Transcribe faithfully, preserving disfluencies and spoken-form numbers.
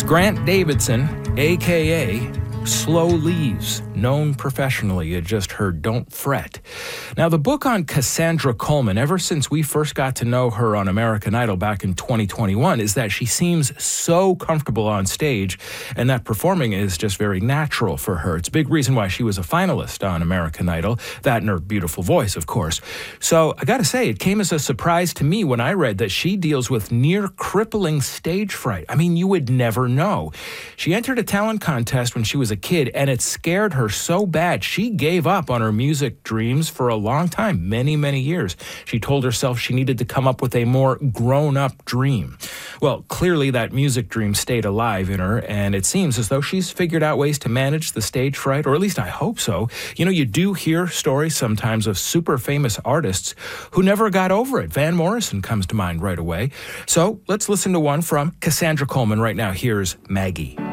It's Grant Davidson, a k a. Slow Leaves, known professionally. You just heard Don't Fret. Now, the book on Cassandra Coleman, ever since we first got to know her on American Idol back in twenty twenty-one, is that she seems so comfortable on stage and that performing is just very natural for her. It's a big reason why she was a finalist on American Idol, that and her beautiful voice, of course. So I got to say, it came as a surprise to me when I read that she deals with near crippling stage fright. I mean, you would never know. She entered a talent contest when she was a kid, and it scared her so bad she gave up on her music dreams for a long time, many, many years. She told herself she needed to come up with a more grown-up dream. Well, clearly that music dream stayed alive in her, and it seems as though she's figured out ways to manage the stage fright, or at least I hope so. You know, you do hear stories sometimes of super famous artists who never got over it. Van Morrison comes to mind right away. So let's listen to one from Cassandra Coleman right now. Here's Maggie.